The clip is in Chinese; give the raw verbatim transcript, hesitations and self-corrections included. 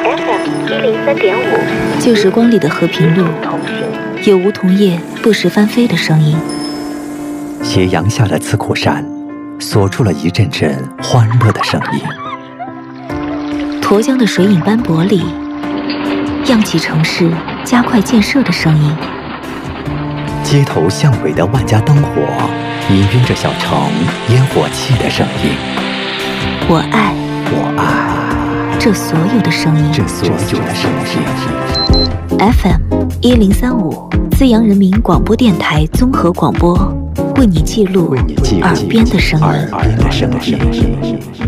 F M 一零三点五， 旧时光里的和平路，有梧桐叶不时翻飞的声音。 斜阳下的刺库山，锁住了一阵阵欢乐的声音。 沱江的水影斑驳里，漾起城市加快建设的声音。 街头巷尾的万家灯火，氤氲着小城烟火气的声音。 我爱， 我爱这所有的声音。 这所有的声音。 F M 一零三五，资阳人民广播电台综合广播，为你记录耳边的声音。 耳边的声音。